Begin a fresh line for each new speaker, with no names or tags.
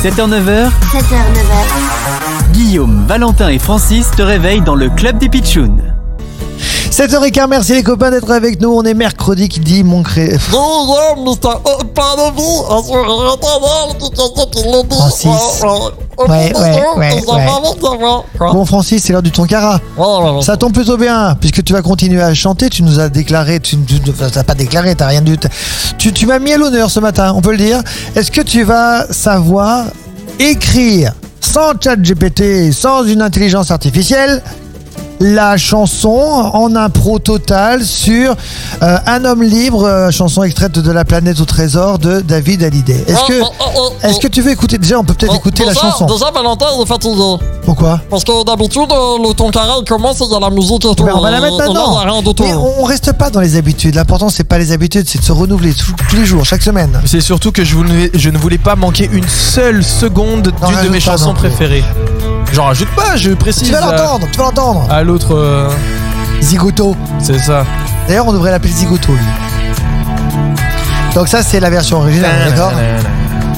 7h-9h,
7h-9h,
Guillaume, Valentin et Francis te réveillent dans le club des Pitchouns.
7h15, merci les copains d'être avec nous. On est mercredi qui dit mon cré... Francis. Ouais. Bon Francis, c'est l'heure du Tonkara. Ça tombe plutôt bien, puisque tu vas continuer à chanter. Tu nous as déclaré, tu n'as pas déclaré, t'as rien dit. Tu m'as mis à l'honneur ce matin, on peut le dire. Est-ce que tu vas savoir écrire, sans ChatGPT, sans une intelligence artificielle, la chanson en impro total sur Un homme libre, chanson extraite de La planète au trésor de David Hallyday. Est-ce que tu veux écouter? Déjà, on peut peut-être écouter la chanson.
Déjà, Valentin, il est fatigué.
Pourquoi?
Parce que d'habitude, le Tonkara, il commence et il y a la musique et tout.
Mais on va la mettre maintenant.
Il y a rien de tout.
Mais on reste pas dans les habitudes. L'important, c'est pas les habitudes, c'est de se renouveler tous les jours, chaque semaine.
C'est surtout que je ne voulais pas manquer une seule seconde d'une de mes chansons préférées. J'en rajoute pas, je précise.
Tu vas l'entendre.
À l'autre.
Zigoto.
C'est ça.
D'ailleurs, on devrait l'appeler Zigoto, lui. Donc ça, c'est la version originale, d'accord?